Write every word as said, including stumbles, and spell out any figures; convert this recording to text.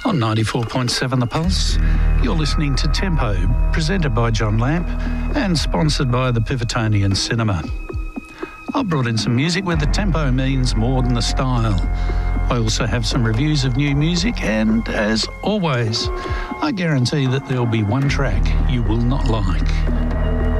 On ninety-four point seven The Pulse, you're listening to Tempo, presented by John Lamp and sponsored by the Pivotonian Cinema. I've brought in some music where the tempo means more than the style. I also have some reviews of new music and, as always, I guarantee that there'll be one track you will not like.